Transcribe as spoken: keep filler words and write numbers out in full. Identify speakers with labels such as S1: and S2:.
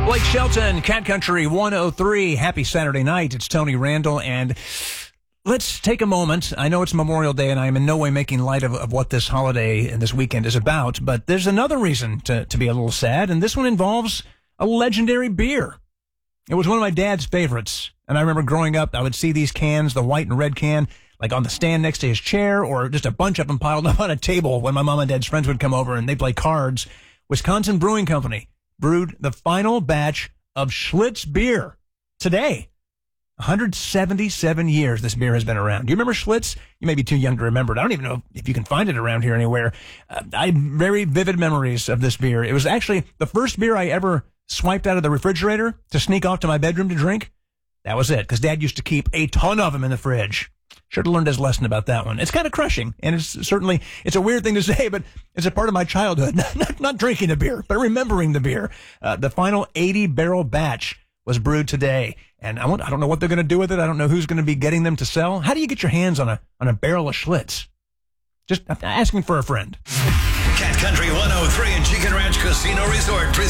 S1: Blake Shelton, Cat Country one oh three. Happy Saturday night. It's Tony Randall, and let's take a moment. I know it's Memorial Day, and I am in no way making light of, of what this holiday and this weekend is about, but there's another reason to, to be a little sad, and this one involves a legendary beer. It was one of my dad's favorites, and I remember growing up, I would see these cans, the white and red can, like on the stand next to his chair, or just a bunch of them piled up on a table when my mom and dad's friends would come over and they'd play cards. Wisconsin Brewing Company brewed the final batch of Schlitz beer today. one hundred seventy-seven years this beer has been around. Do you remember Schlitz? You may be too young to remember it. I don't even know if you can find it around here anywhere. Uh, I have very vivid memories of this beer. It was actually the first beer I ever swiped out of the refrigerator to sneak off to my bedroom to drink. That was it, because Dad used to keep a ton of them in the fridge. Should have learned his lesson about that one. It's kind of crushing, and it's certainly, it's a weird thing to say, but it's a part of my childhood. Not, not, not drinking the beer, but remembering the beer. Uh, the final eighty barrel batch was brewed today, and I want, I don't know what they're going to do with it. I don't know who's going to be getting them to sell. How do you get your hands on a, on a barrel of Schlitz? Just asking for a friend.
S2: Cat Country one oh three and Chicken Ranch Casino Resort.